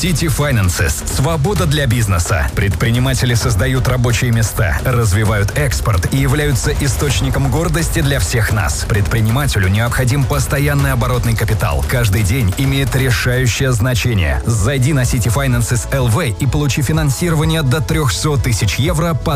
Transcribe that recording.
City Finances. Свобода для бизнеса. Предприниматели создают рабочие места, развивают экспорт и являются источником гордости для всех нас. Предпринимателю необходим постоянный оборотный капитал. Каждый день имеет решающее значение. Зайди на City Finances LV и получи финансирование до 300 тысяч евро по